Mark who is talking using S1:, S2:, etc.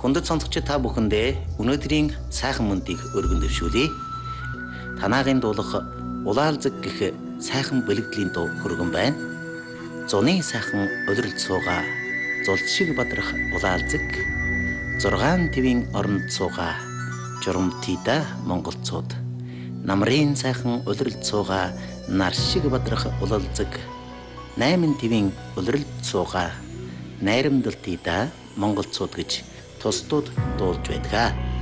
S1: Хүндэт сонсогч та бүхэндээ өнөөдрийн сайхан мэндийг өргөн дэвшүүлье. Танаагийн дуулах улаалзаг гэх сайхан бэлгэдлийн дуу хөргөн байна. Зуны сайхан улиралд суугаа, зулж шиг бадрах улаалзаг, 6 твийн оронд суугаа, журам тида монголцууд. Намрын сайхан улиралд суугаа, нар шиг бадрах улаалзаг, 8 твийн улиралд суугаа, найрамдал тида монголцууд гэж тусдууд дуулж байдаг.